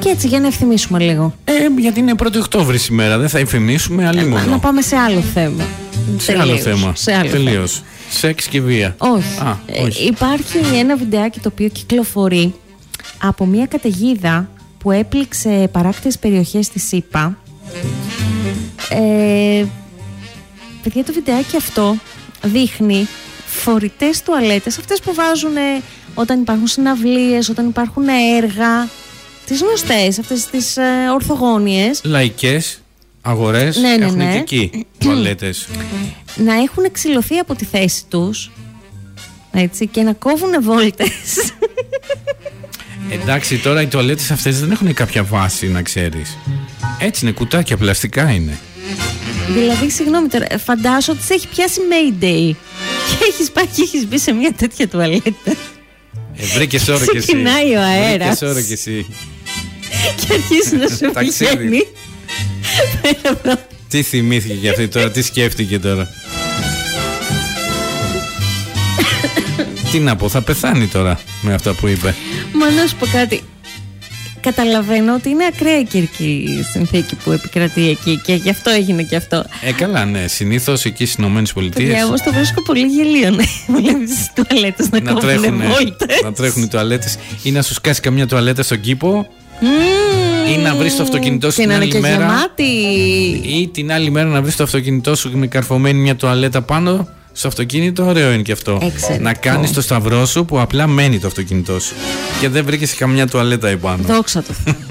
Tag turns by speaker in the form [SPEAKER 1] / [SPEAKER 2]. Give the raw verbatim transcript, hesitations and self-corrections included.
[SPEAKER 1] Και έτσι για να ευθυμίσουμε λίγο.
[SPEAKER 2] Ε, γιατί είναι πρώτη Οκτώβρη σήμερα, δεν θα ευθυμίσουμε, αλλή μόνο.
[SPEAKER 1] Να πάμε σε άλλο θέμα.
[SPEAKER 2] Σε
[SPEAKER 1] Τελείως.
[SPEAKER 2] άλλο θέμα.
[SPEAKER 1] Σε άλλο
[SPEAKER 2] Τελείως.
[SPEAKER 1] θέμα.
[SPEAKER 2] Σεξ και βία.
[SPEAKER 1] Όχι.
[SPEAKER 2] Α, όχι.
[SPEAKER 1] Ε, υπάρχει ένα βιντεάκι το οποίο κυκλοφορεί από μια καταιγίδα που έπληξε παράκτιες περιοχές της ΗΠΑ. Ε, παιδιά, το βιντεάκι αυτό δείχνει φορητές τουαλέτες, αυτές που βάζουν όταν υπάρχουν συναυλίες, όταν υπάρχουν έργα, τις γνωστές, αυτές τις ε, ορθογώνιες.
[SPEAKER 2] Λαϊκές αγορές,
[SPEAKER 1] ναι, ναι,
[SPEAKER 2] έχουν
[SPEAKER 1] ναι.
[SPEAKER 2] και εκεί τουαλέτες.
[SPEAKER 1] Να έχουν εξηλωθεί από τη θέση τους, έτσι, και να κόβουν βόλτες.
[SPEAKER 2] Εντάξει, τώρα οι τουαλέτες αυτές δεν έχουν κάποια βάση, να ξέρεις. Έτσι είναι, κουτάκια, πλαστικά είναι.
[SPEAKER 1] Δηλαδή, συγγνώμη τώρα, φαντάσου ότι σε έχει πιάσει Mayday και έχεις πάει και έχεις μπει σε μια τέτοια τουαλέτα.
[SPEAKER 2] Ε, βρήκες ώρα κι εσύ.
[SPEAKER 1] Ξεκινάει ο αέρας.
[SPEAKER 2] Βρήκες ώρα κι εσύ.
[SPEAKER 1] Και αρχίζει να σου πηγαίνει.
[SPEAKER 2] Τι θυμήθηκε και αυτή τώρα, τι σκέφτηκε τώρα. Τι να πω, θα πεθάνει τώρα με αυτά που είπε.
[SPEAKER 1] Μα να σου πω κάτι. Καταλαβαίνω ότι είναι ακραία η καιρική συνθήκη που επικρατεί εκεί και γι' αυτό έγινε και αυτό.
[SPEAKER 2] Ε, καλά, ναι. Συνήθως εκεί στις Ηνωμένες Πολιτείες.
[SPEAKER 1] Παιδιά, όμως το βρίσκω πολύ γελίο να βλέπεις τις τουαλέτες να,
[SPEAKER 2] να
[SPEAKER 1] κόβουν
[SPEAKER 2] τρέχουν,
[SPEAKER 1] βόλτες.
[SPEAKER 2] να τρέχουν οι τουαλέτες ή να σου σκάσει καμιά τουαλέτα στον κήπο.
[SPEAKER 1] Mm,
[SPEAKER 2] ή να βρεις το αυτοκίνητό σου την άλλη
[SPEAKER 1] και
[SPEAKER 2] μέρα.
[SPEAKER 1] γεμάτη.
[SPEAKER 2] Ή την άλλη μέρα να βρεις το αυτοκίνητό σου με καρφωμένη μια τουαλέτα πάνω στο αυτοκίνητο. Ωραίο είναι και αυτό.
[SPEAKER 1] Εξαιρετικό.
[SPEAKER 2] Να κάνεις το σταυρό σου που απλά μένει το αυτοκίνητό σου και δεν βρήκες καμιά τουαλέτα επάνω.
[SPEAKER 1] Δόξα τω Θεώ.